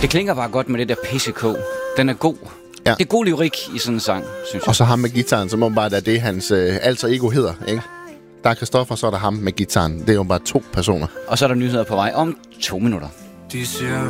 Det klinger bare godt med det der PCK. Den er god. Ja. Det er god lyrik i sådan en sang, synes jeg. Og så ham med gitaren, som åbenbart er det, hans alter ego hedder, ikke? Der er Christoffer, så er der ham med gitaren. Det er jo bare 2 personer. Og så er der nyheder på vej om 2 minutter. De siger